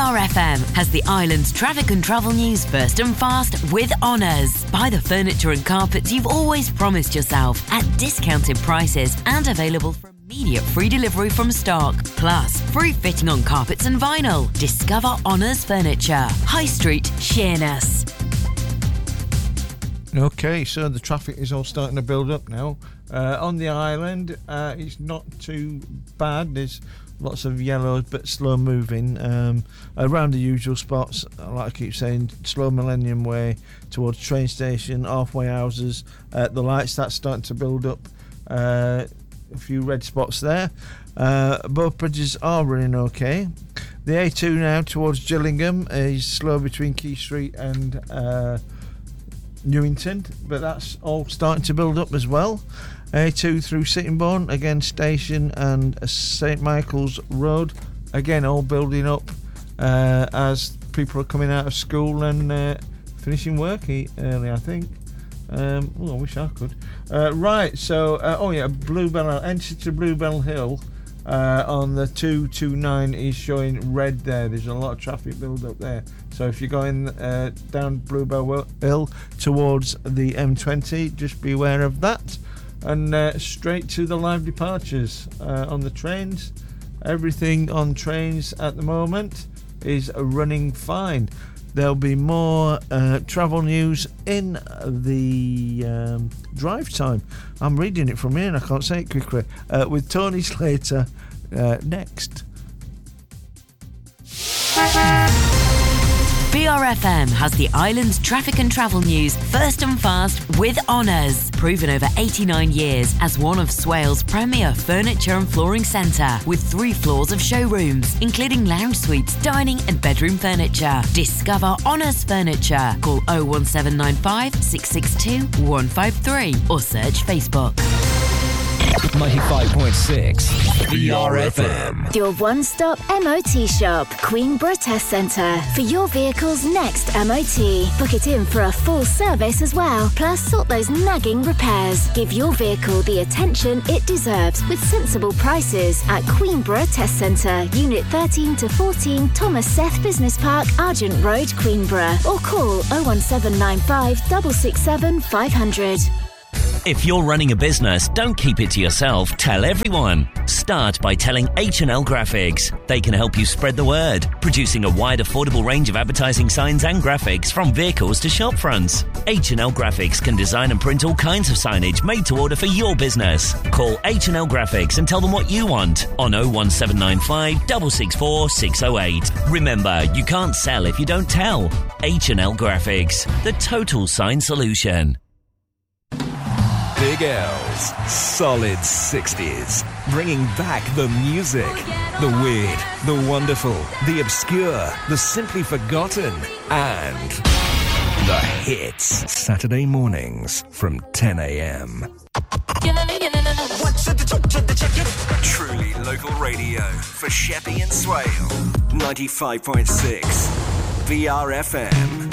VRFM has the island's traffic and travel news first and fast with Honours. Buy the furniture and carpets you've always promised yourself at discounted prices and available for immediate free delivery from stock. Plus, free fitting on carpets and vinyl. Discover Honours Furniture. High Street, Sheerness. Okay, so the traffic is all starting to build up now. On the island, it's not too bad. There's lots of yellows, but slow moving. Around the usual spots, like I keep saying, Slow Millennium Way towards train station, halfway houses. The lights, that's starting to build up. A few red spots there. Both bridges are running okay. The A2 now towards Gillingham is slow between Quay Street and Newington, but that's all starting to build up as well. A2 through Sittingbourne, again Station and St Michael's Road, again all building up as people are coming out of school and finishing work early, I think. I wish I could. Right, so Bluebell, entry to Bluebell Hill on the 229 is showing red there. There's a lot of traffic build up there. So if you're going down Bluebell Hill towards the M20, just be aware of that. And straight to the live departures on the trains. Everything on trains at the moment is running fine. There'll be more travel news in the drive time. I'm reading it from here and I can't say it quickly. With Tony Slater next. VRFM has the island's traffic and travel news first and fast with Honours. Proven over 89 years as one of Swale's premier furniture and flooring centre with 3 floors of showrooms, including lounge suites, dining and bedroom furniture. Discover Honours Furniture. Call 01795 662 153 or search Facebook. 95.6 VRFM. Your one-stop MOT shop, Queenborough Test Centre. For your vehicle's next MOT. Book it in for a full service as well. Plus, sort those nagging repairs. Give your vehicle the attention it deserves with sensible prices at Queenborough Test Centre, Unit 13 to 14, Thomas Seth Business Park, Argent Road, Queenborough. Or call 01795 667 500. If you're running a business, don't keep it to yourself. Tell everyone. Start by telling H&L Graphics. They can help you spread the word, producing a wide, affordable range of advertising signs and graphics from vehicles to shop fronts. H&L Graphics can design and print all kinds of signage made to order for your business. Call H&L Graphics and tell them what you want on 01795 664 608. Remember, you can't sell if you don't tell. H&L Graphics, the total sign solution. Big L's Solid 60s, bringing back the music, the weird, the wonderful, the obscure, the simply forgotten, and the hits. Saturday mornings from 10 a.m. Truly local radio for Sheppey and Swale. 95.6 VRFM.